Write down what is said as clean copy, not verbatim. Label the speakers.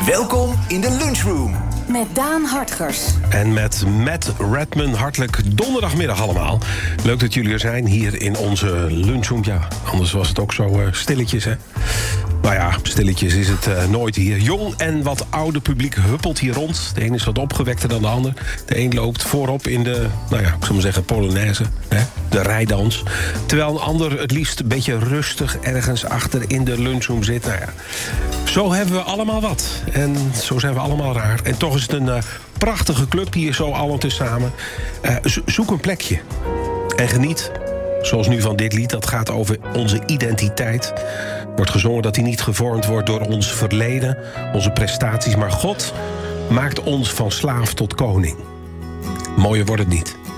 Speaker 1: Welkom in de lunchroom.
Speaker 2: Met Daan Hartgers.
Speaker 3: En met Matt Redman. Hartelijk donderdagmiddag allemaal. Leuk dat jullie er zijn hier in onze lunchroom. Ja, anders was het ook zo stilletjes, hè. Nou ja, stilletjes is het nooit hier. Jong en wat oude publiek huppelt hier rond. De een is wat opgewekter dan de ander. De een loopt voorop in de, nou ja, ik zou maar zeggen, Polonaise. Hè? De rijdans. Terwijl een ander het liefst een beetje rustig ergens achter in de lunchroom zit. Nou ja, zo hebben we allemaal wat. En zo zijn we allemaal raar. En toch is het een prachtige club hier zo allen tezamen. Zoek een plekje. En geniet. Zoals nu van dit lied, dat gaat over onze identiteit. Wordt gezongen dat die niet gevormd wordt door ons verleden, onze prestaties. Maar God maakt ons van slaaf tot koning. Mooier wordt het niet.